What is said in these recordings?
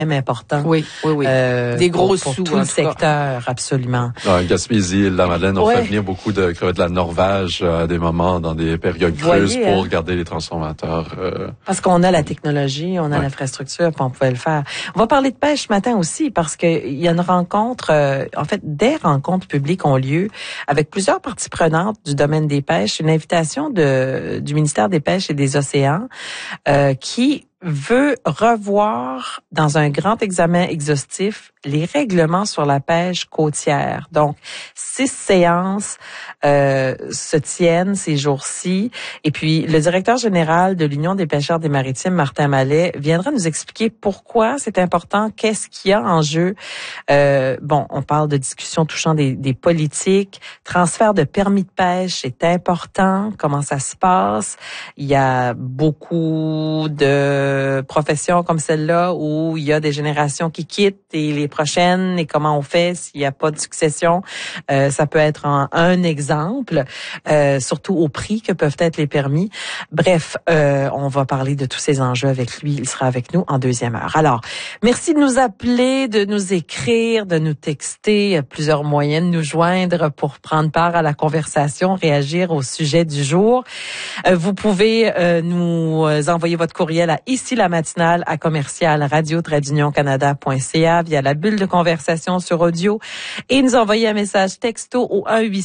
important. Oui. Des gros pour sous, tout le secteur, absolument. En Gaspésie, la Madeleine, on fait venir beaucoup de crevettes de la Norvège à des moments dans des périodes creuses pour garder les transformateurs. Parce qu'on a la technologie, on a l'infrastructure, puis on pouvait le faire. On va parler de pêche ce matin aussi parce que il y a une rencontre, des rencontres publiques ont lieu avec plusieurs parties prenantes du domaine des pêches. Une invitation du ministère des Pêches et des Océans qui veut revoir dans un grand examen exhaustif les règlements sur la pêche côtière. Donc, 6 séances se tiennent ces jours-ci. Et puis, le directeur général de l'Union des pêcheurs des maritimes, Martin Mallet, viendra nous expliquer pourquoi c'est important, qu'est-ce qu'il y a en jeu. On parle de discussions touchant des politiques. Transfert de permis de pêche est important. Comment ça se passe? Il y a beaucoup de professions comme celle-là où il y a des générations qui quittent et les prochaines, et comment on fait s'il n'y a pas de succession. Ça peut être un exemple, surtout au prix que peuvent être les permis. Bref, on va parler de tous ces enjeux avec lui. Il sera avec nous en deuxième heure. Alors, merci de nous appeler, de nous écrire, de nous texter. Il y a plusieurs moyens de nous joindre pour prendre part à la conversation, réagir au sujet du jour. Vous pouvez nous envoyer votre courriel à ici la matinale à commercial radio-canada.ca via la bulle de conversation sur audio et nous envoyer un message texto au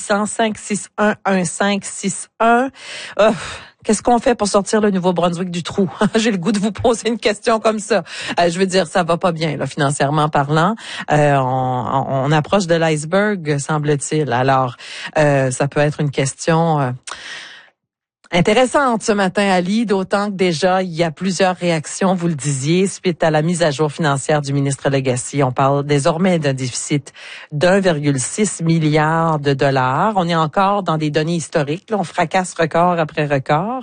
1-800-561-1561. Qu'est-ce qu'on fait pour sortir le Nouveau-Brunswick du trou? J'ai le goût de vous poser une question comme ça. Je veux dire, ça va pas bien, là, financièrement parlant. On approche de l'iceberg, semble-t-il. Alors, ça peut être une question intéressante ce matin, Ali, d'autant que déjà, il y a plusieurs réactions, vous le disiez, suite à la mise à jour financière du ministre Legacy. On parle désormais d'un déficit d'1,6 milliard de dollars. On est encore dans des données historiques. Là, on fracasse record après record.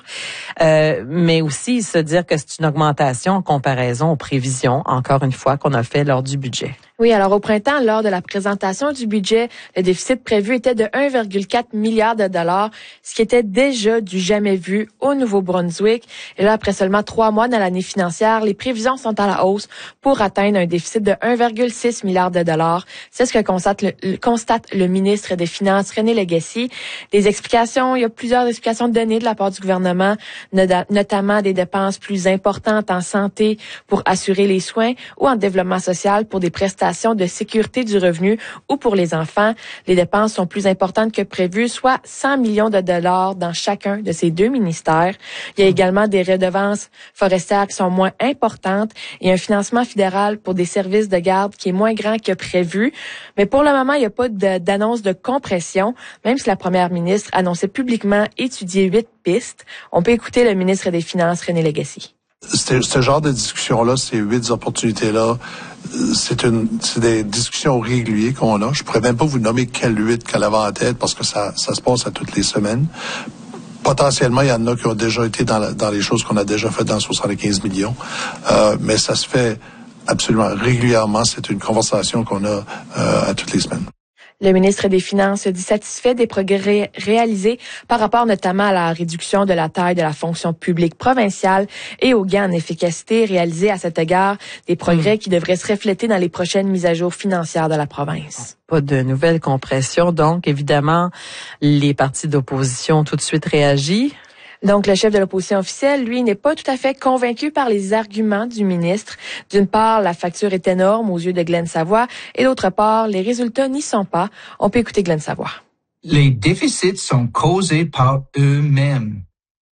Mais aussi se dire que c'est une augmentation en comparaison aux prévisions, encore une fois, qu'on a fait lors du budget. Oui, alors au printemps, lors de la présentation du budget, le déficit prévu était de 1,4 milliard de dollars, ce qui était déjà du jamais vu au Nouveau-Brunswick. Et là, après seulement 3 mois dans l'année financière, les prévisions sont à la hausse pour atteindre un déficit de 1,6 milliard de dollars. C'est ce que constate le ministre des Finances, René Legacy. Il y a plusieurs explications données de la part du gouvernement, notamment des dépenses plus importantes en santé pour assurer les soins ou en développement social pour des prestations de sécurité du revenu ou pour les enfants. Les dépenses sont plus importantes que prévues, soit 100 millions de dollars dans chacun de ces 2 ministères. Il y a également des redevances forestières qui sont moins importantes et un financement fédéral pour des services de garde qui est moins grand que prévu. Mais pour le moment, il n'y a pas d'annonce de compression, même si la première ministre annonçait publiquement étudier 8 pistes. On peut écouter le ministre des Finances, René Legacy. Ce genre de discussion-là, ces 8 opportunités-là, c'est des discussions régulières qu'on a. Je pourrais même pas vous nommer quelle 8 qu'elle avait en tête parce que ça se passe à toutes les semaines. Potentiellement, il y en a qui ont déjà été dans les choses qu'on a déjà faites dans 75 millions. Mais ça se fait absolument régulièrement. C'est une conversation qu'on a à toutes les semaines. Le ministre des Finances se dit satisfait des progrès réalisés par rapport notamment à la réduction de la taille de la fonction publique provinciale et aux gains en efficacité réalisés à cet égard, des progrès qui devraient se refléter dans les prochaines mises à jour financières de la province. Pas de nouvelles compressions, donc évidemment, les partis d'opposition ont tout de suite réagi. Donc, le chef de l'opposition officielle, lui, n'est pas tout à fait convaincu par les arguments du ministre. D'une part, la facture est énorme aux yeux de Glenn Savoie et d'autre part, les résultats n'y sont pas. On peut écouter Glenn Savoie. Les déficits sont causés par eux-mêmes.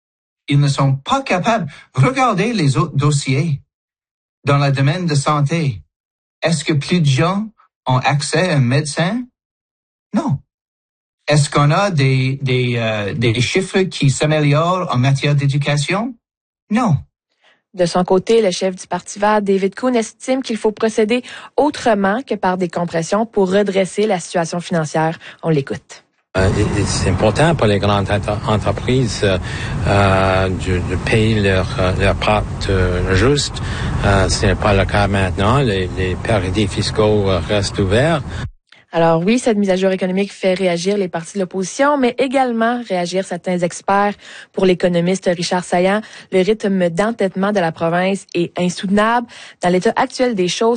Ils ne sont pas capables. Regardez les autres dossiers. Dans le domaine de santé, est-ce que plus de gens ont accès à un médecin? Non. Est-ce qu'on a des chiffres qui s'améliorent en matière d'éducation? Non. De son côté, le chef du Parti vert, David Kuhn, estime qu'il faut procéder autrement que par des compressions pour redresser la situation financière. On l'écoute. C'est important pour les grandes entreprises de payer leur part juste. Ce n'est pas le cas maintenant. Les paradis fiscaux restent ouverts. Alors oui, cette mise à jour économique fait réagir les partis de l'opposition, mais également réagir certains experts. Pour l'économiste Richard Saillant, le rythme d'entêtement de la province est insoutenable. Dans l'état actuel des choses,